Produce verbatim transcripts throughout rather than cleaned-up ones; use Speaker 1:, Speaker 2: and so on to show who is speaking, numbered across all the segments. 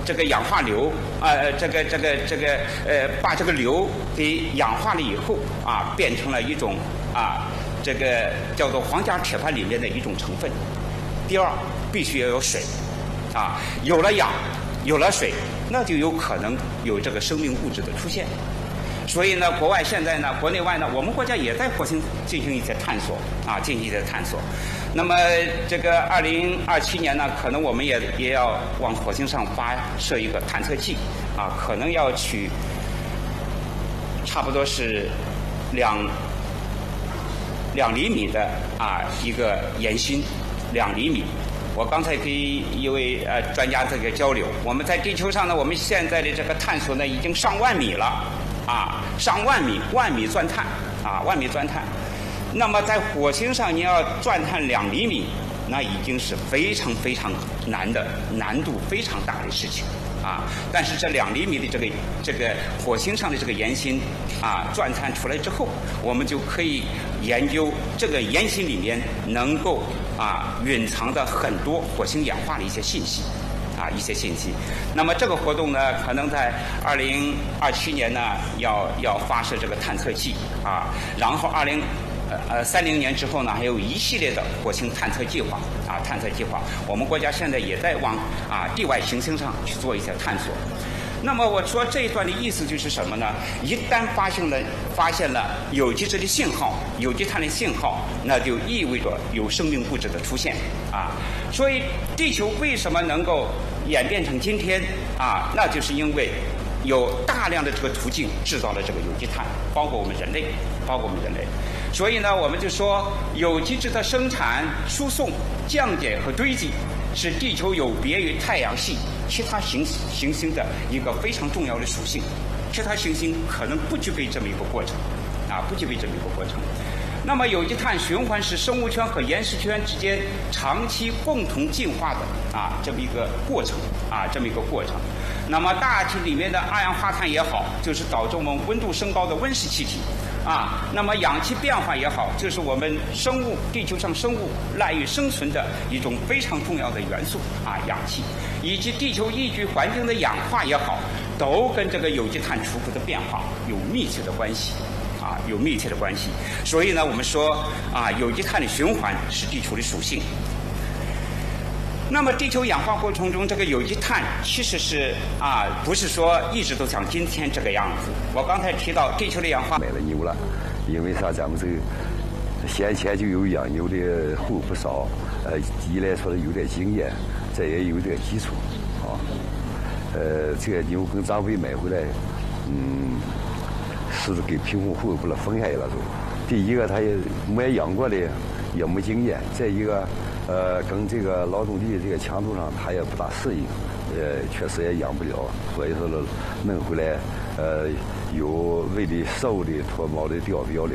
Speaker 1: 这个氧化硫，呃，这个这个这个呃，把这个硫给氧化了以后啊，变成了一种啊，这个叫做黄镓铁钒里面的一种成分。第二，必须要有水，啊，有了氧，有了水，那就有可能有这个生命物质的出现。所以呢，国外现在呢，国内外呢，我们国家也在火星进行一些探索啊，进行一些探索。那么这个二零二七年呢，可能我们也也要往火星上发射一个探测器啊，可能要取差不多是两两厘米的啊一个岩芯，两厘米。我刚才跟一位呃专家这个交流，我们在地球上呢，我们现在的这个探索呢，已经上万米了。啊，上万米，万米钻探，啊，万米钻探。那么在火星上，你要钻探两厘米，那已经是非常非常难的，难度非常大的事情，啊。但是这两厘米的这个这个火星上的这个岩芯，啊，钻探出来之后，我们就可以研究这个岩芯里面能够啊蕴藏的很多火星演化的一些信息。啊，一些信息。那么这个活动呢，可能在二零二七年呢，要要发射这个探测器啊，然后二零呃呃三零年之后呢，还有一系列的火星探测计划啊，探测计划。我们国家现在也在往啊地外行星上去做一些探索。那么我说这一段的意思就是什么呢？一旦发现了发现了有机质的信号，有机碳的信号，那就意味着有生命物质的出现啊。所以地球为什么能够演变成今天啊？那就是因为有大量的这个途径制造了这个有机碳，包括我们人类，包括我们人类。所以呢，我们就说有机质的生产、输送、降解和堆积是地球有别于太阳系其他行行星的一个非常重要的属性，其他行星可能不具备这么一个过程，啊，不具备这么一个过程。那么有机碳循环是生物圈和岩石圈之间长期共同进化的啊这么一个过程啊这么一个过程。那么大气里面的二氧化碳也好，就是导致我们温度升高的温室气体啊。那么氧气变化也好，就是我们生物地球上生物赖以生存的一种非常重要的元素啊，氧气，以及地球宜居环境的氧化也好，都跟这个有机碳出口的变化有密切的关系。啊，有密切的关系，所以呢，我们说啊，有机碳的循环是地球的属性。那么，地球氧化过程中，这个有机碳其实是啊，不是说一直都像今天这个样子。我刚才提到地球的氧化
Speaker 2: 买了牛了，因为啥？咱们这个先前就有养牛的户不少，呃，一来说有点经验，再也有点基础，啊，呃，这个牛跟长辈买回来，嗯。是给贫困户不了分下去了都。第一个他也没养过的，也没经验；再一个，呃，跟这个劳动力这个强度上他也不大适应，呃，确实也养不了。所以说弄回来，呃，有喂的瘦的、脱毛的、掉膘的。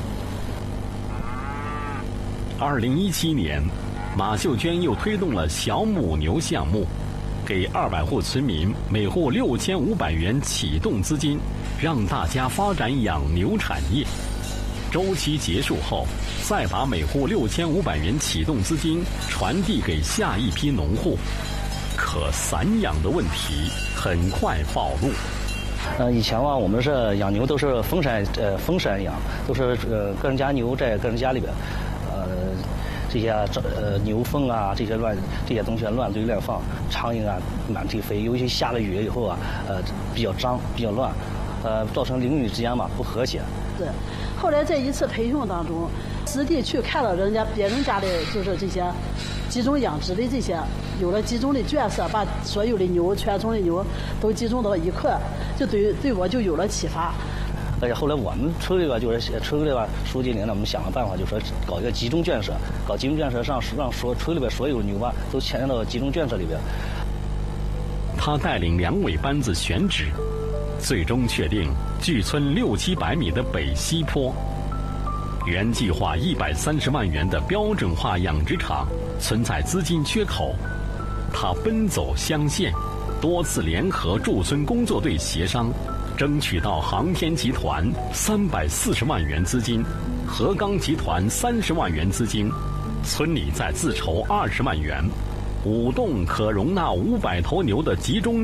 Speaker 3: 二零一七年，马秀娟又推动了小母牛项目，给二百户村民每户六千五百元启动资金。让大家发展养牛产业，周期结束后，再把每户六千五百元启动资金传递给下一批农户。可散养的问题很快暴露。
Speaker 4: 呃，以前吧，我们是养牛都是封山呃封山养，都是呃个人家牛在个人家里边，呃这些呃牛粪啊这些乱这些东西乱堆乱放，苍蝇啊满地飞，尤其下了雨以后啊，呃比较脏比较乱。呃，造成邻里之间嘛不和谐。
Speaker 5: 是，后来在一次培训当中，实地去看了人家别人家的，就是这些集中养殖的这些，有了集中的圈舍，把所有的牛、全村的牛都集中到一块，就对对我就有了启发。
Speaker 4: 而且后来我们村里边就是村里边书记领导，我们想个办法，就说搞一个集中圈舍，搞集中圈舍，让让所村里边所有牛吧都迁到集中圈舍里边。
Speaker 3: 他带领两委班子选址。最终确定距村六七百米的北西坡。原计划一百三十万元的标准化养殖场存在资金缺口，他奔走乡县，多次联合驻村工作队协商，争取到航天集团三百四十万元资金，河钢集团三十万元资金，村里再自筹二十万元，五栋可容纳五百头牛的集中